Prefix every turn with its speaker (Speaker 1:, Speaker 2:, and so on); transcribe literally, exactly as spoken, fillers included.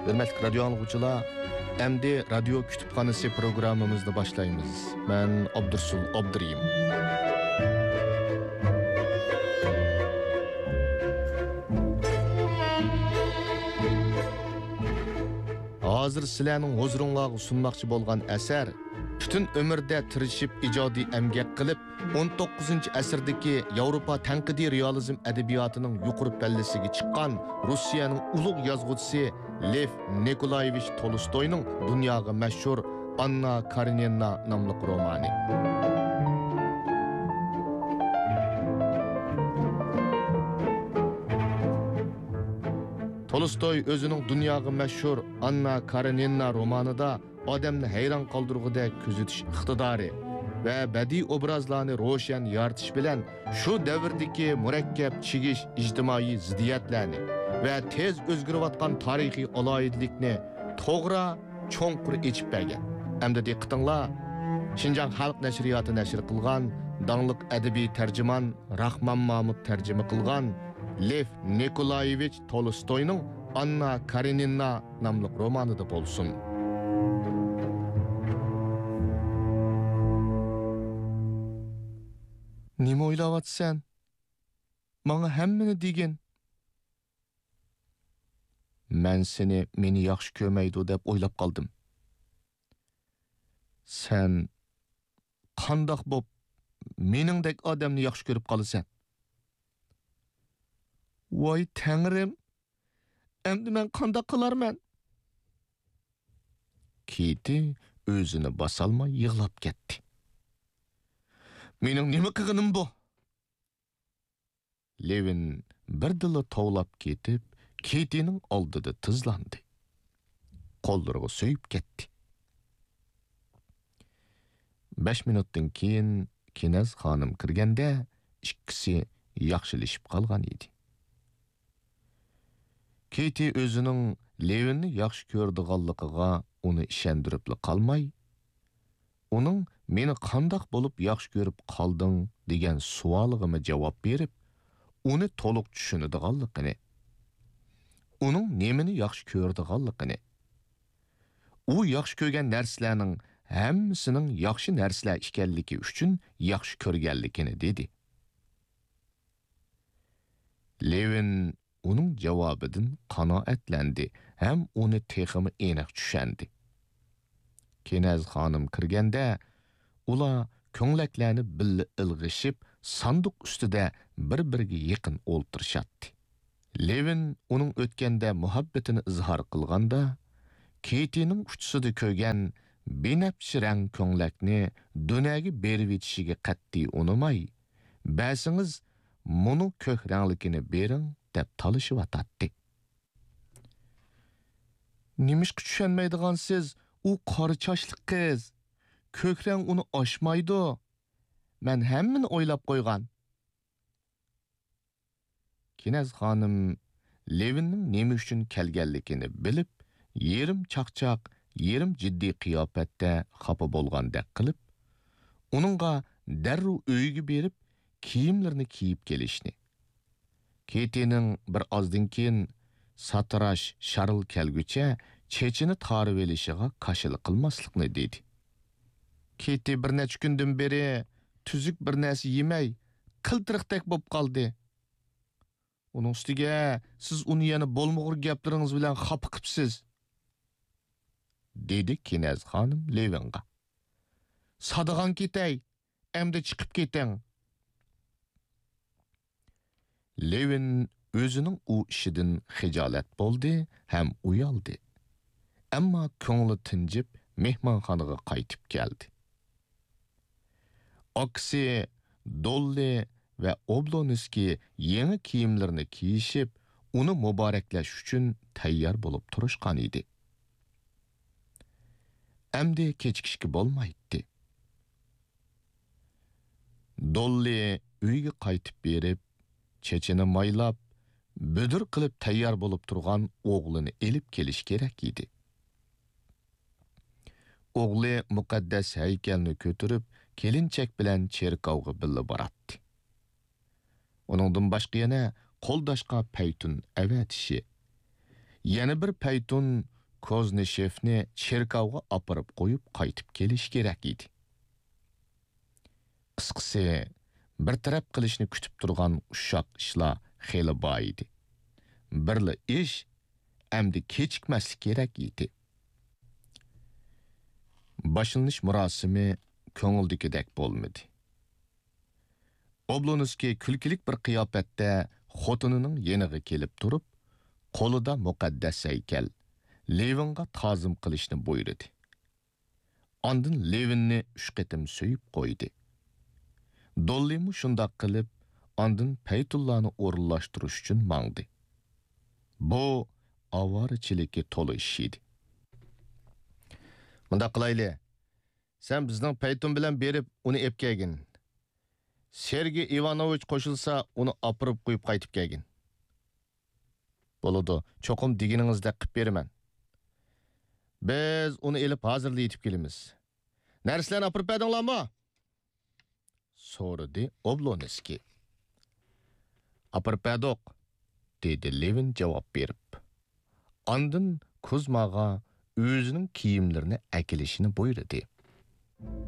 Speaker 1: Hürmetli radyo anlıqçılar, endi radyo kütüphanesi programımızda başlayımız. Ben Abdursul Abduriyim. Hazır sizlarning huzuringizga sunmoqchi bo'lgan asar bütün ömürde tirishib ijodiy emgak qilib o'n to'qqizinchi asrdagi Yevropa tanqidiy realizm edebiyotining yuqori pallasiga chiqqan Rossiyaning ulug' yozuvchisi Lev Nikolayevich Tolstoyning dunyoga mashhur Anna Karenina nomli romani. Tolstoy o'zining dunyoga mashhur Anna Karenina romanida odamni hayron qoldirgudek kuzatish iqtidori va badiiy obrazlarni ro'shan yoritish bilan shu davrdagi murakkab chigish ijtimoiy ziddiyatlarni va tez o'zgarayotgan tarixiy aloyidlikni to'g'ri cho'nqur echib bergan. Hamda diqqatinglar, Xinjiang xalq nashriyoti nashr qilgan dangliq adabiy tarjimon Rahmon Mahmud tarjima qilgan Lev Nikolayevich Tolstoyning Anna Karenina nomli romanida bo'lsin. Nima o'ylayapsan? Menga hammani degin. Men seni meni yaxshi ko'rmaydi deb o'ylab qoldim. Sen qandoq bo'p meningdek odamni yaxshi ko'rib qolasan? Voy Tangrim, endi men qandoq qilarman? Kiti o'zini bosolmay yig'lab ketdi. Mening nima qilganim bu? Levin birdila tovlab ketib, Kitining oldida tizlandi. Qo'llariga so'yib ketdi. besh minutdan keyin Kinaz xonim kirganda ikkisi yaxshilashib qolgan edi. Kiti o'zining Levinni yaxshi ko'rdiganligiga uni ishontirib qolmay, uning meni qandoq bo'lib yaxshi ko'rib qolding degan savolig'imga javob berib, uni to'liq tushunadiganligini, uning nemini yaxshi ko'rdiganligini, u yaxshi ko'rgan narsalarning hammasining yaxshi narsalar ekanligi uchun yaxshi ko'rganligini dedi. Levin uning javobidan qanoatlendi ham uni texmi aniq tushundi. Kinaz xonim kirganda ular ko'nglaklarni billa ilg'ishib sanduq ustida bir-biriga yaqin o'ltirishadi. Levin uning o'tganda muhabbatini izhor qilganda, Kitining uchisida ko'rgan benafsh rang ko'nglakni dunyoga berib etishiga qat'iy unamay, "Ba'singiz muni ko'k ranglikini bering" deb talashyotdi. "Nimishqa tushunmaydigansiz, u qora chochli qiz. Ko'k rang uni oshmaydi. Men hammani o'ylab qo'ygan." Kinaz xonim Levinning nima uchun kelganligini bilib, yerim chaqchaq, yerim jiddiy qiyofatda xafa bo'lgandek qilib, uningga darrov uyga berib, kiyimlarini kiyib kelishni. Kitining bir ozdan keyin satrash sharil kelgucha chechini tarib elishiga qarshilik qilmaslikni dedi. Kiti bir necha kundan beri tuzuk bir narsa yemay, qiltiriqdek bo'lib qoldi. Uning ustiga siz uni yana bo'lmag'ur gaplaringiz bilan xafa qilibsiz, dedi Kinaz xonim Levinga. "Sadagan ketay, endi chiqib keting." Levin o'zining u ishidan xijolat bo'ldi ham uyaldi. Ammo ko'ngli tinjib mehmonxonaga qaytib keldi. Aksi Dolly va Oblonski yangi kiyimlarini kiyishib, uni muboraklash uchun tayyor bo'lib turishgan edi. Endi kechikishga bo'lmaydi. Dolly uyga qaytib berib, chechini maylab, budur qilib tayyor bo'lib turgan o'g'lini elib kelish kerak edi. O'g'li muqaddas haykalni ko'tarib, kelinchak bilan cherkovga billa boradi. Uningdan boshqa yana qo'ldashqa paytun avatishi, yana bir paytun Kozneshevni cherkovga apirib qo'yib qaytib kelish kerak edi. Qisqasi, bir taraf qilishni kutib turgan ushoq ishlar xeli bor edi. Birli ish endi kechikmaslik kerak edi. Başlanış murosimi ko'ngildagidek bo'lmadi. Oblonskiy kulkilik bir qiyofatda xotinining yeniga kelib turib, qo'lida muqaddas haykal Levinga ta'zim qilishni buyurdi. Ondan Levinni uch qatim so'yib qo'ydi. Dollimu shundoq qilib, ondan Paytullani o'rinlashtirish uchun mangdi. Bu avorichilikka to'la ish edi. Bunda qilayli. Sen bizning Paytun bilan berib uni ep kelgin. Sergey Ivanovich qo'shilsa, uni apirib qo'yib qaytib kelgin. Bo'ladi, cho'qim deginingizda qilib beraman. Biz uni elib hozirda yetib kelamiz. Narsalarni apirib berdinglarmi? So'radi Oblonskiy. Apirib berdik, dedi Levin javob berib. Ondan Kuzmaga o'zining kiyimlarini akilishini buyurdi.